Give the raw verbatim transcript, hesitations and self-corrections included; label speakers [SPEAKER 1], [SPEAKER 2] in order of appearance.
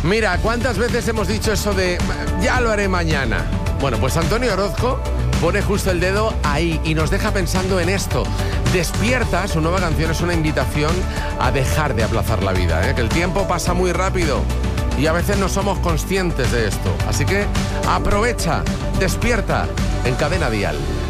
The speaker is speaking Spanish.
[SPEAKER 1] Mira, ¿cuántas veces hemos dicho eso de ya lo haré mañana? Bueno, pues Antonio Orozco pone justo el dedo ahí y nos deja pensando en esto. Despierta, su nueva canción es una invitación a dejar de aplazar la vida, ¿eh? Que el tiempo pasa muy rápido y a veces no somos conscientes de esto. Así que aprovecha, despierta en Cadena Dial.